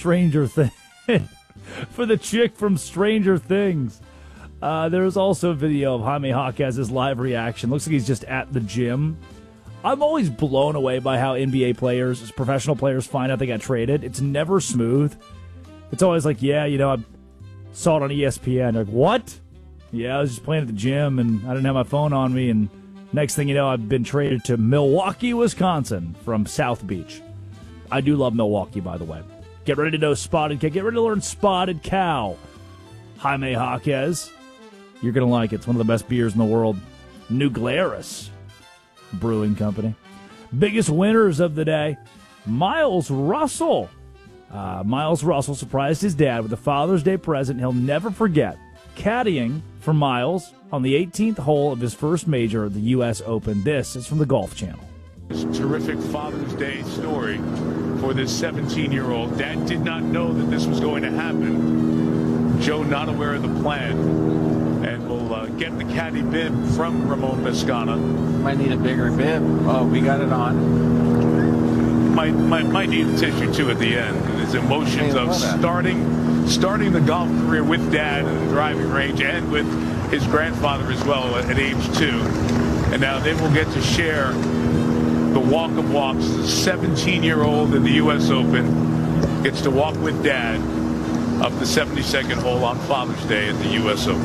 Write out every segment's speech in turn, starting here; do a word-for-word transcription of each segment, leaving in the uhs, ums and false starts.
Stranger Things. For the chick from Stranger Things. Uh, there's also a video of Jaime Jaquez's live reaction. Looks like he's just at the gym. I'm always blown away by how N B A players, professional players, find out they got traded. It's never smooth. It's always like, yeah, you know, I saw it on E S P N. Like, what? Yeah, I was just playing at the gym, and I didn't have my phone on me, and next thing you know, I've been traded to Milwaukee, Wisconsin from South Beach. I do love Milwaukee, by the way. Get ready to know Spotted Cow. Get ready to learn Spotted Cow. Jaime Jaquez. You're going to like it. It's one of the best beers in the world. New Glarus Brewing Company. Biggest winners of the day. Miles Russell. Uh, Miles Russell surprised his dad with a Father's Day present he'll never forget. Caddying for Miles on the eighteenth hole of his first major, the U S Open. This is from the Golf Channel. This terrific Father's Day story for this seventeen-year-old. Dad did not know that this was going to happen. Joe not aware of the plan. And we'll uh, get the caddy bib from Ramon Pescana. Might need a bigger bib. Oh, we got it on. Might, might, might need a tissue, too, at the end. His emotions Hey, of starting starting the golf career with Dad in the driving range and with his grandfather as well at age two. And now they will get to share the walk of walks. The seventeen-year-old in the U S Open gets to walk with Dad up the seventy-second hole on Father's Day at the U S Open.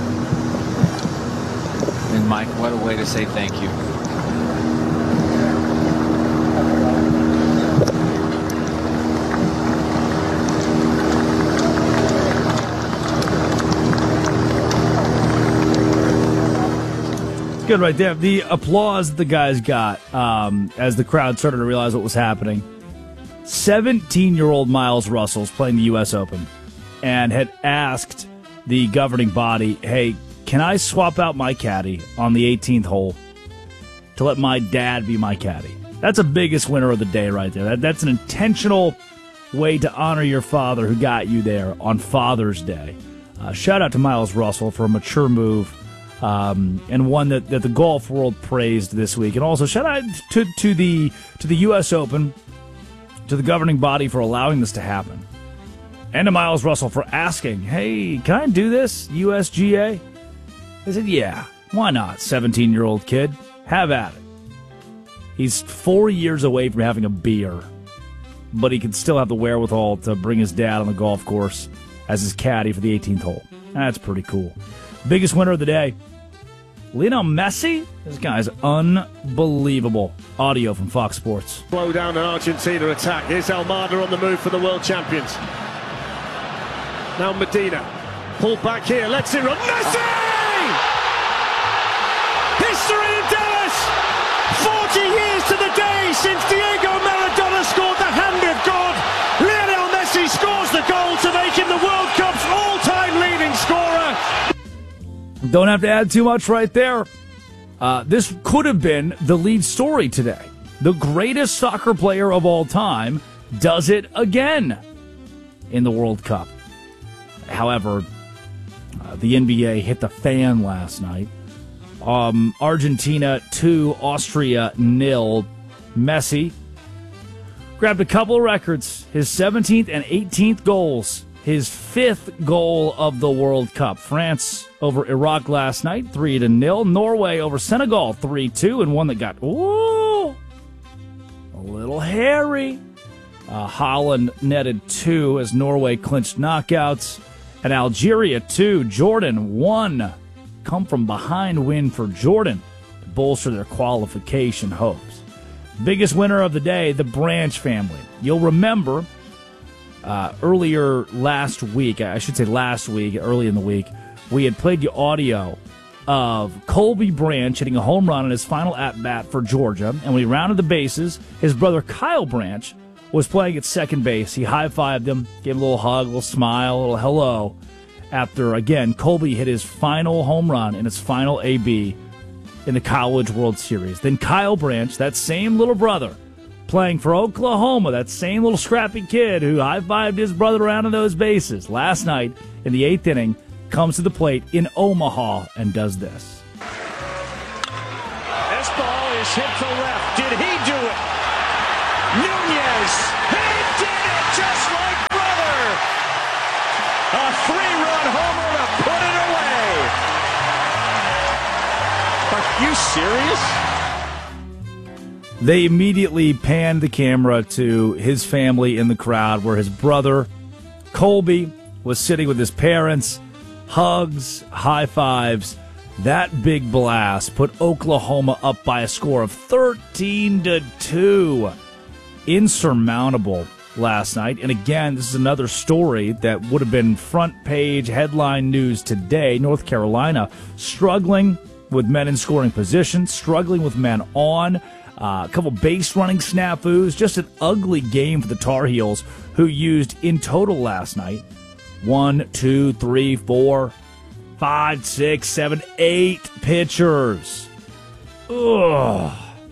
And Mike, what a way to say thank you. Good right there. The applause the guys got um, as the crowd started to realize what was happening. seventeen-year-old Miles Russell's playing the U S Open and had asked the governing body, hey, can I swap out my caddy on the eighteenth hole to let my dad be my caddy? That's a biggest winner of the day right there. That, that's an intentional way to honor your father who got you there on Father's Day. Uh, shout out to Miles Russell for a mature move. Um, and one that, that the golf world praised this week. And also shout out to, to the to the U S Open, to the governing body for allowing this to happen. And to Miles Russell for asking, hey, can I do this, U S G A? They said, yeah, why not, seventeen-year-old kid? Have at it. He's four years away from having a beer, but he can still have the wherewithal to bring his dad on the golf course as his caddy for the eighteenth hole. That's pretty cool. Biggest winner of the day, Lionel Messi. This guy's unbelievable. Audio from Fox Sports. Slow down an Argentina attack. Here's Almada on the move for the world champions. Now Medina. Pulled back here. Let's it run. Messi! History in Dallas! forty years to the day since Diego Maradona scored the hand of God. Lionel Messi scores the goal to make him the World Cup's all-time leading scorer. Don't have to add too much right there. Uh, this could have been the lead story today. The greatest soccer player of all time does it again in the World Cup. However, uh, the N B A hit the fan last night. Um, Argentina two, Austria nil. Messi grabbed a couple of records. His seventeenth and eighteenth goals. His fifth goal of the World Cup. France over Iraq last night, three to nil. Norway over Senegal, three two, and one that got, ooh, a little hairy. Uh, Holland netted two as Norway clinched knockouts. And Algeria two, Jordan one. Come from behind win for Jordan to bolster their qualification hopes. Biggest winner of the day, the Branch family. You'll remember uh, earlier last week, I should say last week, early in the week, we had played you audio of Colby Branch hitting a home run in his final at-bat for Georgia. And when he rounded the bases, his brother Kyle Branch was playing at second base. He high-fived him, gave him a little hug, a little smile, a little hello. After, again, Colby hit his final home run in his final A B in the College World Series. Then Kyle Branch, that same little brother, playing for Oklahoma, that same little scrappy kid who high-fived his brother around in those bases, last night in the eighth inning, comes to the plate in Omaha and does this. This ball is hit to left. Did he do it? Nunez, he did it just like serious? They immediately panned the camera to his family in the crowd, where his brother, Colby, was sitting with his parents. Hugs, high fives. That big blast put Oklahoma up by a score of thirteen to two. Insurmountable last night. And again, this is another story that would have been front page headline news today. North Carolina struggling with men in scoring position, struggling with men on. Uh, a couple base running snafus. Just an ugly game for the Tar Heels, who used in total last night one, two, three, four, five, six, seven, eight pitchers. Ugh.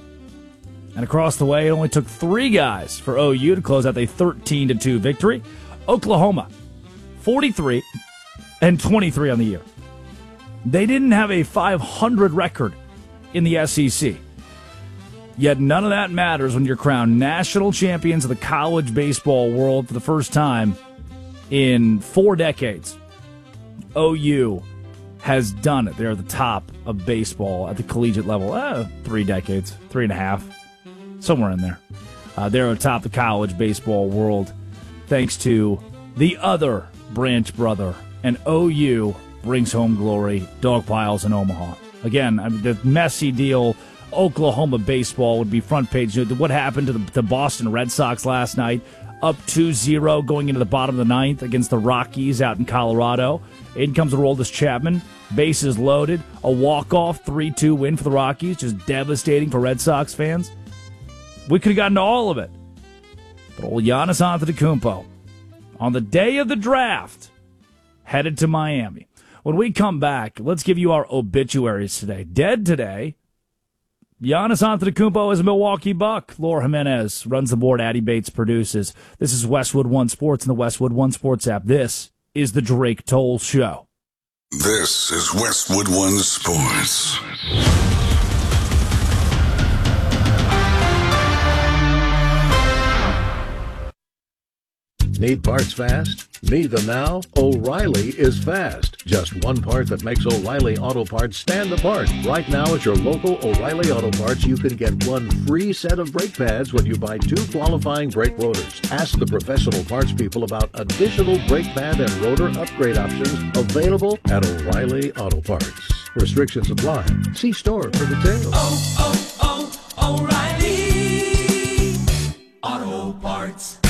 And across the way, it only took three guys for O U to close out a thirteen to two victory. Oklahoma, forty-three and twenty-three on the year. They didn't have a five hundred record in the S E C. Yet none of that matters when you're crowned national champions of the college baseball world for the first time in four decades. O U has done it. They're at the top of baseball at the collegiate level. Uh, three decades, three and a half, somewhere in there. Uh, they're at the top of the college baseball world thanks to the other Branch brother. And O U brings home glory, dog piles in Omaha. Again, I mean, the messy deal. Oklahoma baseball would be front page. What happened to the, the Boston Red Sox last night? Up two zero going into the bottom of the ninth against the Rockies out in Colorado. In comes Aroldis Chapman. Bases loaded. A walk-off three two win for the Rockies. Just devastating for Red Sox fans. We could have gotten to all of it. But old Giannis Antetokounmpo, on the day of the draft, headed to Miami. When we come back, let's give you our obituaries today. Dead today, Giannis Antetokounmpo is a Milwaukee Buck. Laura Jimenez runs the board. Addie Bates produces. This is Westwood One Sports and the Westwood One Sports app. This is the Drake Toll Show. This is Westwood One Sports. Need parts fast? Need them now? O'Reilly is fast. Just one part that makes O'Reilly Auto Parts stand apart. Right now at your local O'Reilly Auto Parts, you can get one free set of brake pads when you buy two qualifying brake rotors. Ask the professional parts people about additional brake pad and rotor upgrade options available at O'Reilly Auto Parts. Restrictions apply. See store for details. Oh, oh, oh, O'Reilly Auto Parts.